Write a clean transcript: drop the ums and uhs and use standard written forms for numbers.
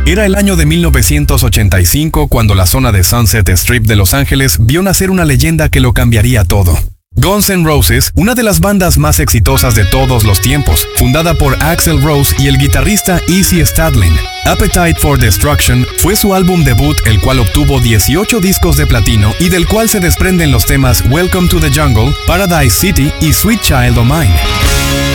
Era el año de 1985 cuando la zona de Sunset Strip de Los Ángeles vio nacer una leyenda que lo cambiaría todo. Guns N' Roses, una de las bandas más exitosas de todos los tiempos, fundada por Axl Rose y el guitarrista Izzy Stradlin. Appetite for Destruction fue su álbum debut, el cual obtuvo 18 discos de platino y del cual se desprenden los temas Welcome to the Jungle, Paradise City y Sweet Child O' Mine.